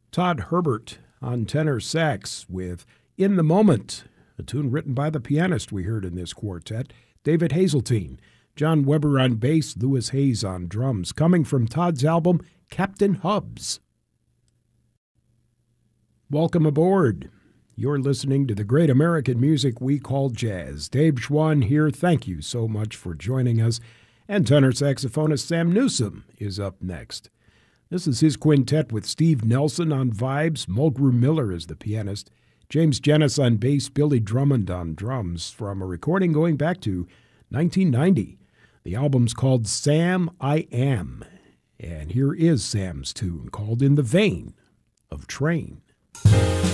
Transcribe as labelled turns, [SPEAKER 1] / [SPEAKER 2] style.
[SPEAKER 1] Todd Herbert on tenor sax with In the Moment, a tune written by the pianist we heard in this quartet, David Hazeltine. John Weber on bass, Louis Hayes on drums, coming from Todd's album, Captain Hubs. Welcome aboard. You're listening to the great American music we call jazz. Dave Schwann here. Thank you so much for joining us. And tenor saxophonist Sam Newsom is up next. This is his quintet with Steve Nelson on vibes, Mulgrew Miller is the pianist, James Janis on bass, Billy Drummond on drums, from a recording going back to 1990. The album's called Sam I Am, and here is Sam's tune called In the Vein of Train.